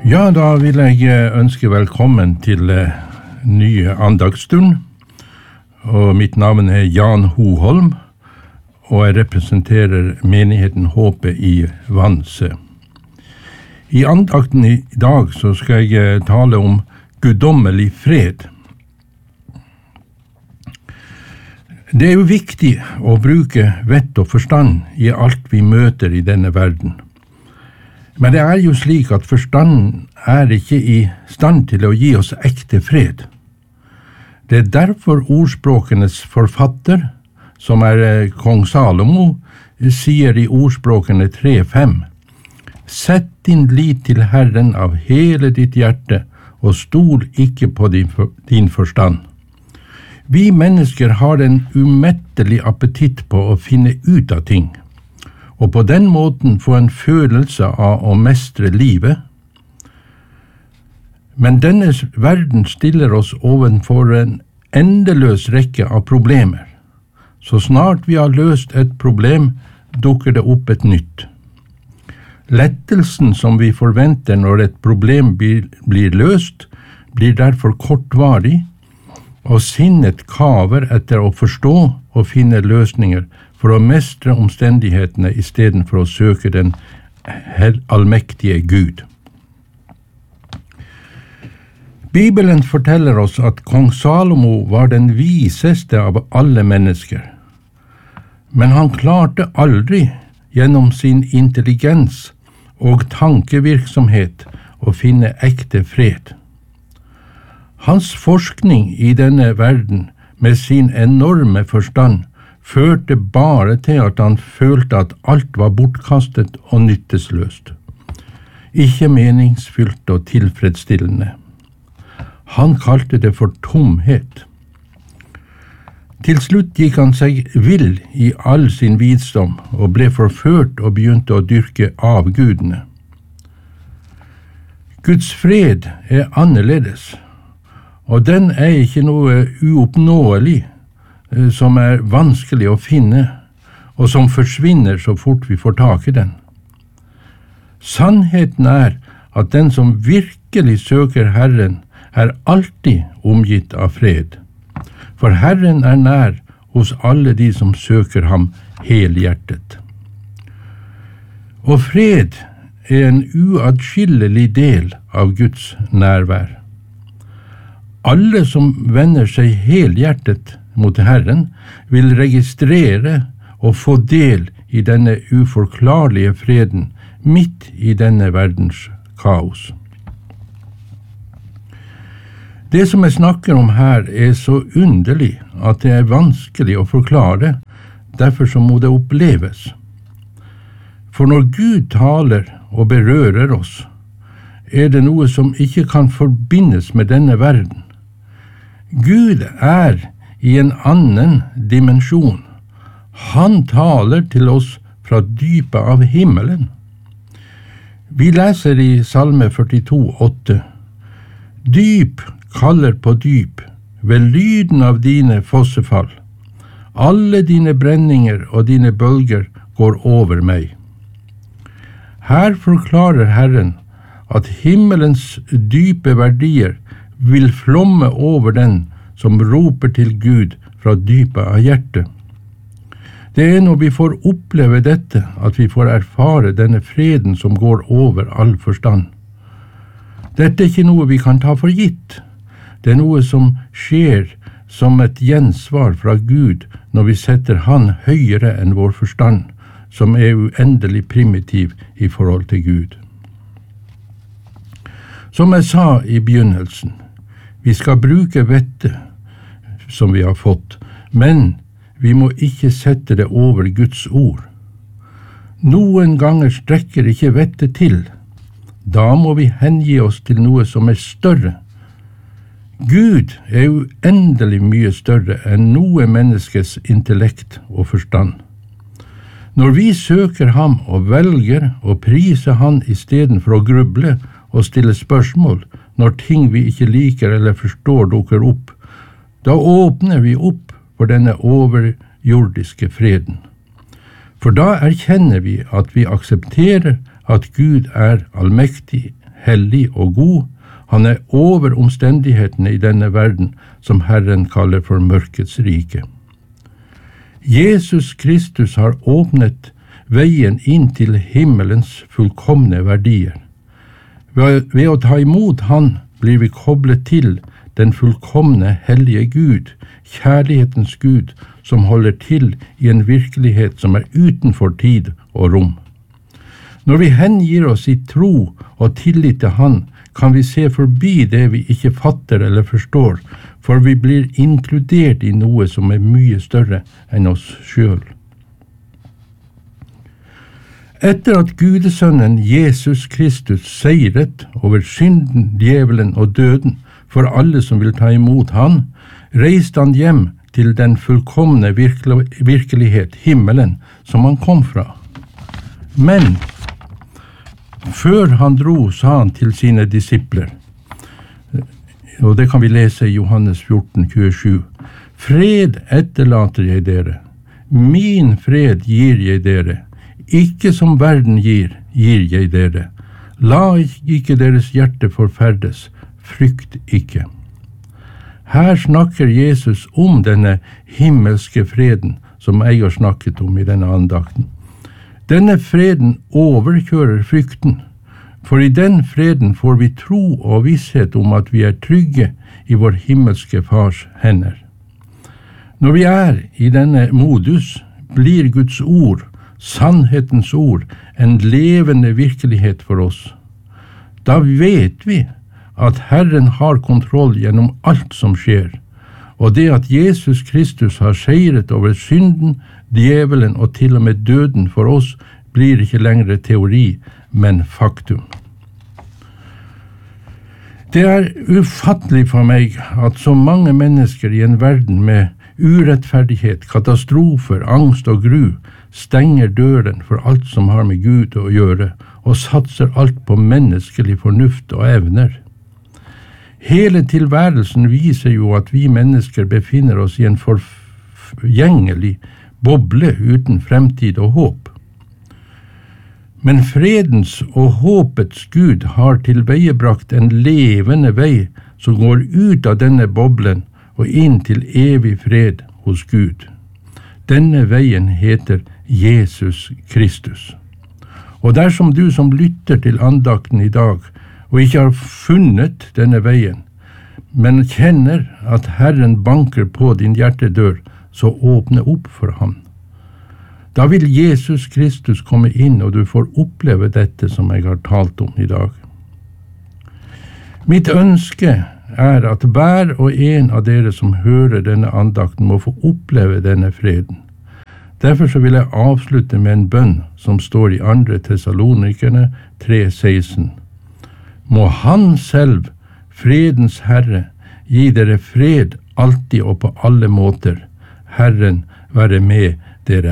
Ja, da vil jeg ønske velkommen til ny andagsstund. Og mitt navn Jan Hoholm, og jeg representerer menigheten Håpet i Vanse. I andakten i dag så skal jeg tale om guddommelig fred. Det jo viktig å bruke vett og forstand i alt vi møter i denne verden. Men det jo slik at forstanden ikke i stand til å gi oss ekte fred. Det derfor ordspråkenes forfatter, som kong Salomo, sier i ordspråkene 3:5: Sett din lit til Herren av hele ditt hjerte, og stol ikke på din forstand. Vi mennesker har en umettelig appetitt på å finne ut av ting, og på den måten få en følelse av å mestre livet. Men denne verden stiller oss ovenfor en endeløs rekke av problemer. Så snart vi har løst et problem, dukker det opp et nytt. Lettelsen som vi forventer når et problem blir løst, blir derfor kortvarig, og sinnet kaver etter å forstå og finne løsninger for å mestre omstendighetene i stedet for å søke den allmektige Gud. Bibelen forteller oss at kong Salomo var den viseste av alle mennesker, men han klarte aldri gjennom sin intelligens og tankevirksomhet å finne ekte fred. Hans forskning i denne verden med sin enorme forstand førte bare til at han følte at alt var bortkastet og nyttesløst, ikke meningsfylt og tilfredsstillende. Han kalte det for tomhet. Til slutt gikk han seg vill i all sin visdom og ble forført og begynte å dyrke avgudene. Guds fred annerledes, og den ikke noe uoppnåelig som vanskelig å finne, og som forsvinner så fort vi får tak i den. Sannheten at den som virkelig søker Herren, alltid omgitt av fred. For Herren nær hos alle de som søker ham helhjertet. Og fred en uatskillelig del av Guds nærvær. Alle som vender seg helhjertet mot Herren, vil registrere og få del i denne uforklarlige freden midt i denne verdens kaos. Det som jeg snakker om her så underlig at det vanskelig å forklare, derfor så må det oppleves. For når Gud taler og berører oss, det noe som ikke kan forbindes med denne verden. Gud i en annen dimensjon. Han taler til oss fra dypet av himmelen. Vi leser i Salme 42:8: Dyp kaller på dyp, ved lyden av dine fossefall. Alle dine brenninger og dine bølger går over meg. Her forklarer Herren at himmelens dype verdier vil flomme over den som roper til Gud fra dypet av hjertet. Det når vi får oppleve dette, at vi får erfare denne freden som går over all forstand. Dette ikke noe vi kan ta for gitt. Det noe som skjer som et gjensvar fra Gud når vi setter Han høyere enn vår forstand, som uendelig primitiv i forhold til Gud. Som jeg sa i begynnelsen, vi skal bruke vettet som vi har fått, men vi må ikke sette det over Guds ord. Noen ganger strekker ikke vettet til. Da må vi hengi oss til noe som større. Gud uendelig mye større enn noe menneskes intellekt og forstand. Når vi søker ham og velger å prise han i stedet for å gruble og stille spørsmål når ting vi ikke liker eller forstår dukker opp, da åpner vi opp for denne overjordiske freden. For da erkjenner vi at vi aksepterer at Gud allmektig, hellig og god. Han over omstendighetene i denne verden, som Herren kaller for mørkets rike. Jesus Kristus har åpnet veien inn til himmelens fullkomne verdier. Ved å ta imot Han blir vi koblet til den fullkomne hellige Gud, kjærlighetens Gud, som holder til i en virkelighet som utenfor tid og rom. Når vi hengir oss i tro og tillit til Han, kan vi se forbi det vi ikke fatter eller forstår, for vi blir inkludert i noe som mye større enn oss selv. Etter at Gudesønnen Jesus Kristus seiret over synden, djevelen og døden for alle som vil ta imot Han, reiste Han hjem til den fullkomne virkelighet, himmelen, som Han kom fra. Men før Han dro, sa Han til sine disipler, og det kan vi lese i Johannes 14:27. Fred etterlater jeg dere, min fred gir jeg dere, ikke som verden gir jeg dere. La ikke deres hjerte forferdes, frykt ikke. Her snakker Jesus om denne himmelske freden som jeg har snakket om i denne andakten. Denne freden overkjører frykten, for i den freden får vi tro og visshet om at vi trygge i vår himmelske Fars hender. Når vi i denne modus, blir Guds ord, sannhetens ord, en levende virkelighet for oss. Da vet vi at Herren har kontroll gjennom alt som skjer, og det at Jesus Kristus har seiret over synden, djevelen og til og med døden for oss, blir ikke lenger teori, men faktum. Det ufattelig for meg at så mange mennesker i en verden med urettferdighet, katastrofer, angst og gru stenger døren for alt som har med Gud å gjøre, og satser alt på menneskelig fornuft og evner. Hele tilværelsen viser jo at vi mennesker befinner oss i en forgjengelig boble uten fremtid og håp. Men fredens og håpets Gud har tilveiebrakt en levende vei som går ut av denne boblen og inn til evig fred hos Gud. Denne veien heter Jesus Kristus. Og dersom du som lytter til andakten i dag, og ikke har funnet denne veien, men kjenner at Herren banker på din hjertedør, så åpne opp for ham. Da vil Jesus Kristus komme inn, og du får oppleve dette som jeg har talt om i dag. Mitt ønske at hver og en av dere som hører denne andakten må få oppleve denne freden. Derfor så vil jeg avslutte med en bønn som står i 2. Thessalonikerne 3:16. Må Han selv, fredens Herre, gi dere fred alltid og på alle måter. Herren være med